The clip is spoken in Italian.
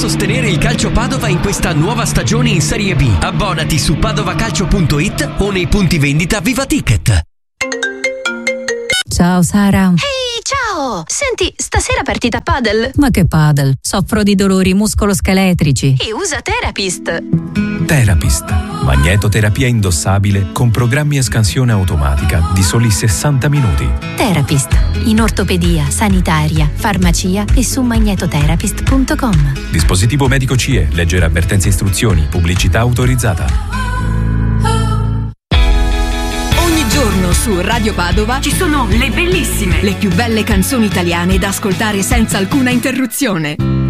sostenere il Calcio Padova in questa nuova stagione in Serie B. Abbonati su padovacalcio.it o nei punti vendita Viva Ticket. Ciao Sara. Ehi, ciao! Senti, stasera partita padel? Ma che padel? Soffro di dolori muscoloscheletrici. E usa Therapist. Therapist, magnetoterapia indossabile con programmi a scansione automatica di soli 60 minuti. Therapist, in ortopedia, sanitaria, farmacia e su magnetotherapist.com. Dispositivo medico CE, leggere avvertenze e istruzioni, pubblicità autorizzata. Ogni giorno su Radio Padova ci sono le bellissime, le più belle canzoni italiane da ascoltare senza alcuna interruzione.